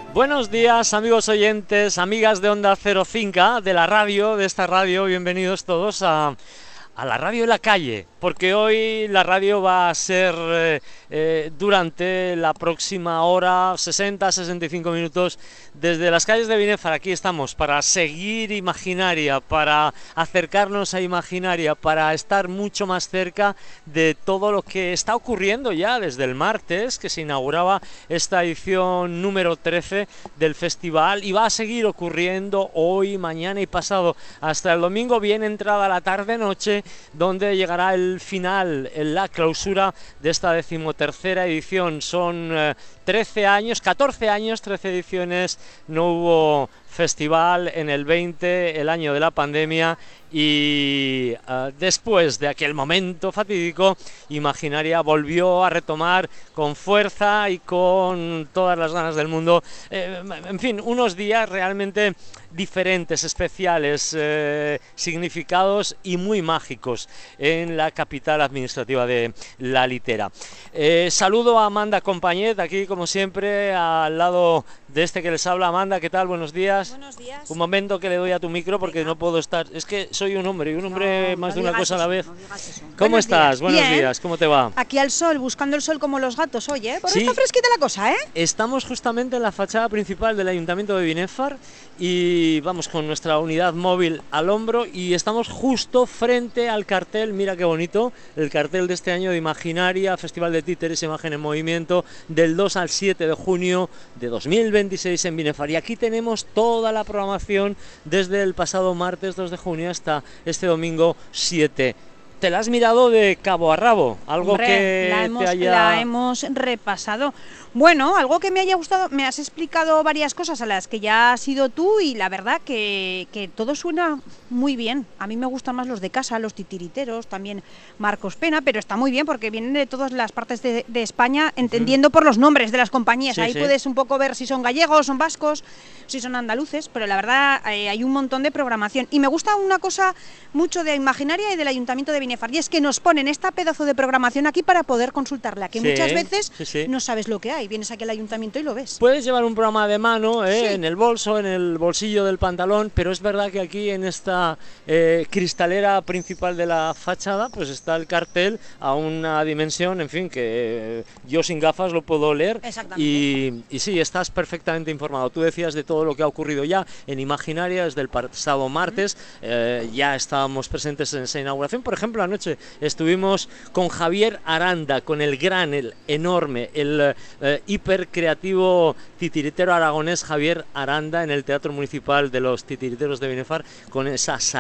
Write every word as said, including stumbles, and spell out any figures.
Buenos días, amigos oyentes, amigas de Onda Cero Cinca, de la radio, de esta radio, bienvenidos todos a, a la radio de la calle, porque hoy la radio va a ser eh, eh, durante la próxima hora, sesenta a sesenta y cinco minutos, desde las calles de Binéfar. Aquí estamos para seguir Imaginaria, para acercarnos a Imaginaria, para estar mucho más cerca de todo lo que está ocurriendo ya desde el martes, que se inauguraba esta edición número trece del festival, y va a seguir ocurriendo hoy, mañana y pasado, hasta el domingo, bien entrada la tarde-noche, donde llegará el final, la clausura de esta decimotercera edición. Son eh, trece años, catorce años, trece ediciones, no hubo festival en el veinte, el año de la pandemia, y uh, después de aquel momento fatídico, Imaginaria volvió a retomar con fuerza y con todas las ganas del mundo, eh, en fin, unos días realmente diferentes, especiales, eh, significados y muy mágicos en la capital administrativa de La Litera. Eh, saludo a Amanda Compañet, aquí como siempre, al lado de este que les habla. Amanda, ¿qué tal? Buenos días. Buenos días. Un momento que le doy a tu micro porque Venga. no puedo estar, es que soy un hombre y un hombre No, más no de una digas cosa a la eso, vez. no digas eso. ¿Cómo Buenos estás? días. Buenos Bien. días, ¿cómo te va? Aquí al sol, buscando el sol como los gatos, oye, ¿eh? Por Sí. está fresquita la cosa, ¿eh? Estamos justamente en la fachada principal del Ayuntamiento de Binéfar y vamos con nuestra unidad móvil al hombro y estamos justo frente al cartel. Mira qué bonito, el cartel de este año de Imaginaria, Festival de Títeres, Imagen en Movimiento, del dos al siete de junio de dos mil veintiséis en Binéfar. Y aquí tenemos toda la programación desde el pasado martes dos de junio hasta este domingo siete. ¿Te la has mirado de cabo a rabo? Algo Hombre, que la te hemos, haya... la hemos repasado. Bueno, algo que me haya gustado, me has explicado varias cosas a las que ya has sido tú y la verdad que, que todo suena muy bien. A mí me gustan más los de casa, los titiriteros, también Marcos Pena, pero está muy bien porque vienen de todas las partes de, de España, entendiendo uh-huh. por los nombres de las compañías. Sí, Ahí sí. puedes un poco ver si son gallegos, son vascos, si son andaluces, pero la verdad eh, hay un montón de programación. Y me gusta una cosa mucho de Imaginaria y del Ayuntamiento de Binéfar, y es que nos ponen esta pedazo de programación aquí para poder consultarla, que Sí, muchas veces sí, sí. no sabes lo que hay. Vienes aquí al ayuntamiento y lo ves. Puedes llevar un programa de mano eh, Sí. en el bolso, en el bolsillo del pantalón, pero es verdad que aquí en esta eh, cristalera principal de la fachada pues está el cartel a una dimensión, en fin, que eh, yo sin gafas lo puedo leer. Exactamente. Y, y sí, estás perfectamente informado. Tú decías de todo lo que ha ocurrido ya en Imaginaria desde el pasado martes. Eh, ya estábamos presentes en esa inauguración. Por ejemplo, anoche estuvimos con Javier Aranda, con el gran, el enorme, el eh, hipercreativo titiritero aragonés Javier Aranda en el Teatro Municipal de los Titiriteros de Binéfar, con esa